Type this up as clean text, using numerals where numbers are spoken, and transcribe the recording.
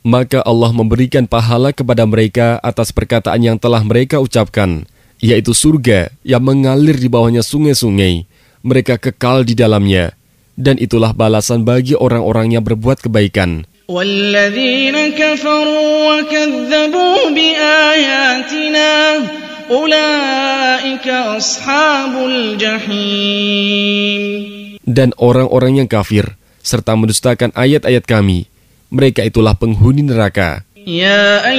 maka Allah memberikan pahala kepada mereka atas perkataan yang telah mereka ucapkan, yaitu surga yang mengalir di bawahnya sungai-sungai. Mereka kekal di dalamnya, dan itulah balasan bagi orang-orang yang berbuat kebaikan. وَالَّذِينَ كَفَرُوا وَكَذَّبُوا بِآيَاتِنَا أُولَئِكَ أَصْحَابُ الْجَحِيمِ. Dan orang-orang yang kafir serta mendustakan ayat-ayat kami, mereka itulah penghuni neraka.